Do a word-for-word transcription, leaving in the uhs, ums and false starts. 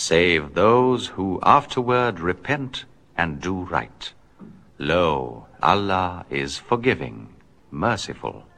save those who afterward repent and do right. Lo, Allah is forgiving, merciful.